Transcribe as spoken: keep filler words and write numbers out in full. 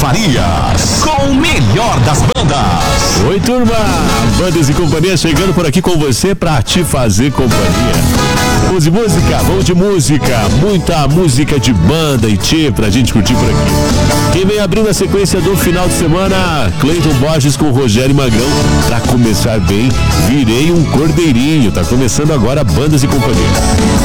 Farias, com o melhor das bandas. Oi, turma, Bandas e Companhia chegando por aqui com você pra te fazer companhia. Vamos de música, vamos de música, muita música de banda e tchê pra gente curtir por aqui. Quem vem abrindo a sequência do final de semana, Cleiton Borges com Rogério Magrão. Pra começar bem, virei um cordeirinho. Tá começando agora Bandas e Companhia.